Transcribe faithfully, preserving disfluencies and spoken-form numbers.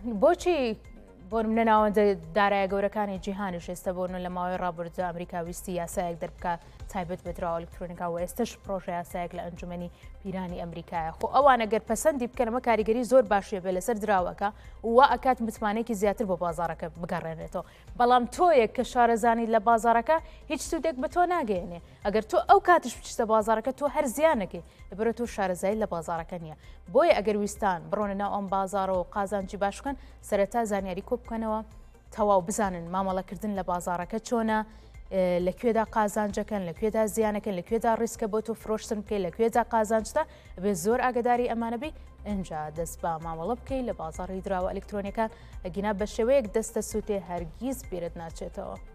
بۆچی بۆ منە ناوەندە دارایە گەورەکانی جیهانیش ئێستا بۆن لە ماوەی ڕابردوودا ئەمریکا ویستی یاسایەک دەربکە تایبەت بە دراوە ئەلکترۆنیکا و ئێستش پرۆژە یاسایەک لە ئەنجومەنی پیرانی ئەمریکایە. خۆ ئەوانە گەر پەسەندی بکەن ئەمە کاریگەری زۆر باشیە بێ لەسەر دراوەکە وا ئەکات متمانێکی زیاتر بۆ بازارەکە بگەڕێنێتەوە. بەڵام تۆیەک کە شارەزانی لە بازارەکە هیچ سوودێک بە تۆ ناگەێنێ. ئەگەر تۆ ئەو کاتش بچتە بازارەکە تۆ هەر زیانەکەی لەبەرە تۆ شارەزایی لە بازارەکە نییە. بۆیە ئەگەر ویستان بڕۆنە ناو ئەم بازارەوە و قازانجی باش بکەن سەرەتا زانیاری کۆ بکەنەوە تەواو بزانن مامەڵەکردن لە بازارەکە چۆنە، لەکوێدا قازانجەکەن، لەکوێدا زیانەکەن، لەکوێدا ڕیسکە بۆ تۆ فرۆشتن بکەیت، لەکوێدا قازانجتە بێ زۆر ئاگداری ئەمانەبی ئەنجا دەست بە مامەڵە بکەیت لە بازاڕی دراوە ئەلکترۆنیەکان ئەگینا بە شێوەیەک دەستە سووتێ هەرگیز بیرت ناچێتەوە.